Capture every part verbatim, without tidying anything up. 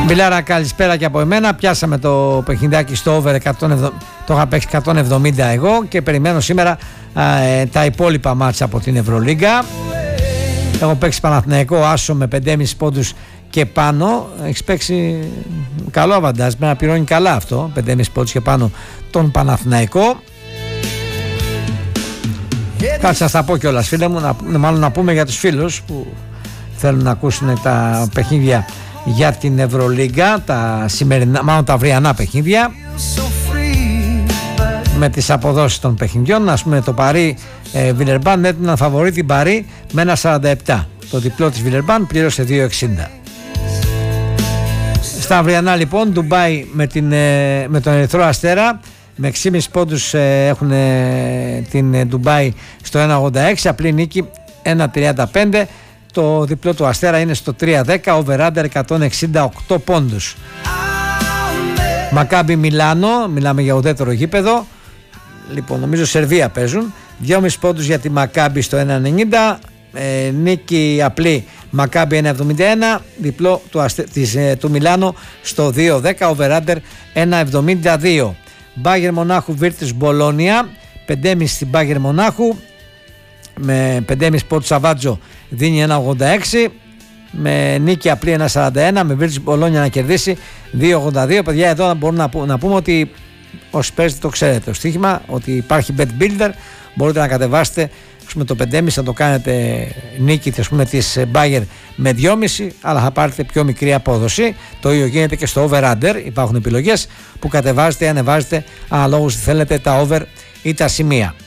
Μπιλάρα, καλησπέρα και από εμένα. Πιάσαμε το παιχνιδάκι στο over εκατόν εβδομήντα, το είχα παίξει εκατόν εβδομήντα εγώ και περιμένω σήμερα α, ε, τα υπόλοιπα μάτσα από την Ευρωλίγκα. Έχω παίξει Παναθηναϊκό άσο με πέντε κόμμα πέντε πόντους και πάνω. Έχεις παίξει καλό αβαντάζ, με να πληρώνει καλά αυτό, πέντε κόμμα πέντε πόντους και πάνω τον Παναθηναϊκό. Κάτσε να στα πω κιόλας, φίλε μου, να, μάλλον να πούμε για τους φίλους που θέλουν να ακούσουν τα παιχνίδια για την Ευρωλίγκα, τα σημερινά, μάλλον τα αυριανά παιχνίδια με τις αποδόσεις των παιχνιδιών. Ας πούμε το Παρί ε, Βιλερμπάν έτειναν φαβορί την Παρί με ένα σαράντα επτά. Το διπλό της Βιλερμπάν πλήρωσε δύο εξήντα. Στα αυριανά λοιπόν, Ντουμπάι με, την, ε, με τον Ερυθρό Αστέρα με έξι κόμμα πέντε πόντους ε, έχουν ε, την ε, Ντουμπάι στο ένα ογδόντα έξι, απλή νίκη ένα τριάντα πέντε. Το διπλό του Αστέρα είναι στο τρία δέκα, over-under εκατόν εξήντα οκτώ πόντους. Μακάμπι Μιλάνο, μιλάμε για ουδέτερο γήπεδο. Λοιπόν, νομίζω Σερβία παίζουν. δυόμισι πόντους για τη Μακάμπι στο ένα ενενήντα. Ε, νίκη απλή Μακάμπι ένα εβδομήντα ένα. Διπλό του, Αστε, της, ε, του Μιλάνο στο δύο δέκα, over-under ένα εβδομήντα δύο. Μπάγερ Μονάχου Βίρτους Μπολόνια, πέντε κόμμα πέντε στην Μπάγερ Μονάχου. Με πέντε κόμμα πέντε πόντους Σαββάτζο δίνει ένα ογδόντα έξι. Με νίκη απλή ένα σαράντα ένα. Με Βίρτους Μπολόνια να κερδίσει δύο ογδόντα δύο. Παιδιά, εδώ μπορούμε να, που, να πούμε ότι όσοι παίζετε το ξέρετε το στοίχημα, ότι υπάρχει bet builder. Μπορείτε να κατεβάσετε με το πέντε κόμμα πέντε, να το κάνετε νίκη της Bayer με δυόμισι, αλλά θα πάρετε πιο μικρή απόδοση. Το ίδιο γίνεται και στο over-under. Υπάρχουν επιλογές που κατεβάζετε ή ανεβάζετε αναλόγως θέλετε τα over ή τα σημεία.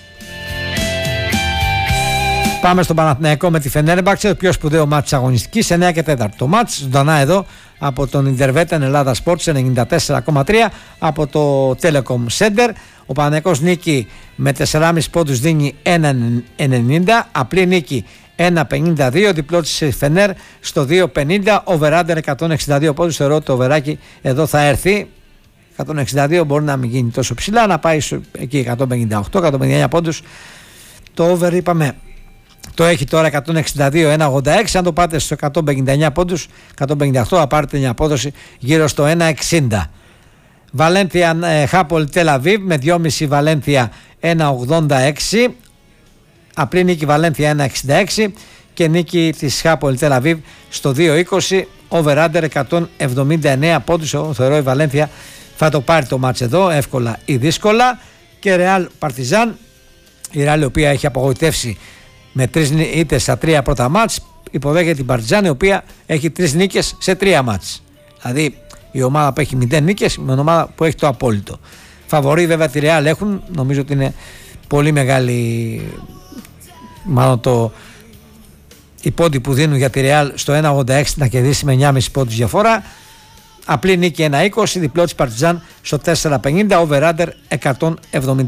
Πάμε στον Παναθηναϊκό με τη Φενέρμπαξε, το πιο σπουδαίο μάτς της αγωνιστικής, εννιά και τέσσερα. Το μάτς ζωντανά εδώ από τον Ιντερβέτεν Ελλάδα Sports ενενήντα τέσσερα κόμμα τρία από το Telecom Center. Ο Παναθηναϊκός νίκη με τέσσερα κόμμα πέντε πόντους δίνει ένα ενενήντα, απλή νίκη ένα πενήντα δύο, διπλό της Φενέρ στο δύο πενήντα, over-under εκατόν εξήντα δύο πόντους. Θεωρώ ότι το overάκι εδώ θα έρθει. εκατόν εξήντα δύο μπορεί να μην γίνει τόσο ψηλά, να πάει εκεί εκατόν πενήντα οκτώ εκατόν πενήντα εννέα πόντους. Το over είπαμε το έχει τώρα εκατόν εξήντα δύο ένα ογδόντα έξι. Αν το πάτε στους εκατόν πενήντα εννέα πόντους, εκατόν πενήντα οκτώ, θα πάρετε μια απόδοση γύρω στο ένα εξήντα. Βαλένθια Χάπολ Τελαβίβ με δύο κόμμα πέντε Βαλένθια ένα ογδόντα έξι. Απλή νίκη Βαλένθια ένα εξήντα έξι και νίκη της Χάπολ Τελαβίβ στο δύο είκοσι, over-under εκατόν εβδομήντα εννέα πόντους. Θεωρώ η Βαλένθια θα το πάρει το μάτς εδώ εύκολα ή δύσκολα. Και Ρεάλ Παρτιζάν, η Ρεάλ η οποία έχει απογοητεύσει με τρεις ήττες στα τρία πρώτα μάτς, υποδέχεται την Παρτιζάν η οποία έχει τρεις νίκες σε τρία μάτς. Δηλαδή η ομάδα που έχει μηδέν νίκες με ομάδα που έχει το απόλυτο. Φαβορί βέβαια τη Ρεάλ έχουν, νομίζω ότι είναι πολύ μεγάλη, μάλλον το οι πόντοι που δίνουν για τη Ρεάλ στο ένα ογδόντα έξι να κερδίσει με εννιά κόμμα πέντε πόντους διαφορά. Απλή νίκη ένα είκοσι, διπλό της Παρτιζάν στο τέσσερα πενήντα, over-under εκατόν εβδομήντα.